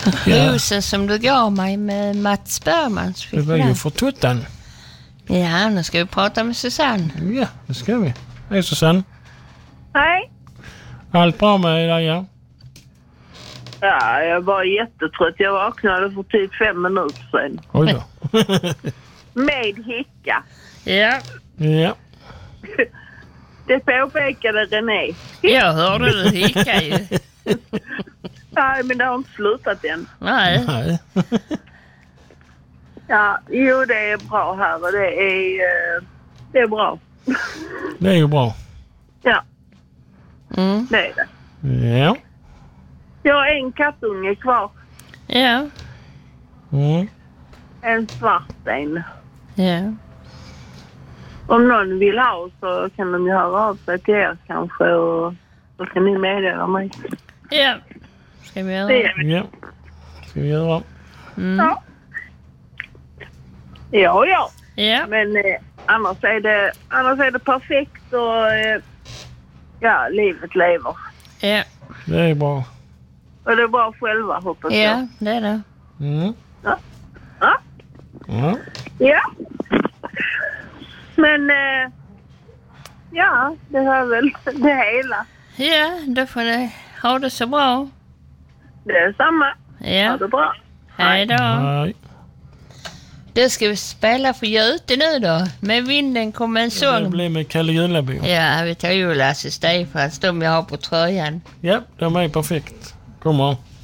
Rosen som du gav mig med Mats Bergmans. Det var ju för tuttan. Ja, nu ska vi prata med Susanne. Ja, det ska vi. Hej Susanne. Hej. Allt bra med dig, ja? Ja, jag var jättetrött. Jag vaknade för typ 5 minuter sedan. Oj då. Med hicka. Ja. Ja. Det påpekade René. Jag hörde du hicka ju. Nej, men det har inte slutat än. Nej. Nej. Ja, jo, det är bra här och det är bra. Det är ju bra. Ja, Mm. det är det. Ja. Jag har en kattunge kvar. Ja. Mm. En svart en. Ja. Om någon vill ha så kan de ju höra av sig till er kanske och så kan ni meddela mig. Ja. Ska vi göra? Ja. Ska vi göra. Mm. Ja. Ja. Ja. Men annars är det perfekt och ja, livet lever. Ja. Det är bra. Och det är bra själva, hoppas jag. Ja, det är det. Mm. Ja. Ja. Ja. Men ja, det var väl det hela. Ja, då får ni ha det så bra. Det är samma. Ja. Ha det bra. Hej då. Nej. Då ska vi spela för Göte nu då. Med vinden kommer en Det sång. blir med Kalle Junlabo. Ja, vi tar ju Lasse Stefans, de jag har på tröjan. Ja, de är perfekt. Kommer.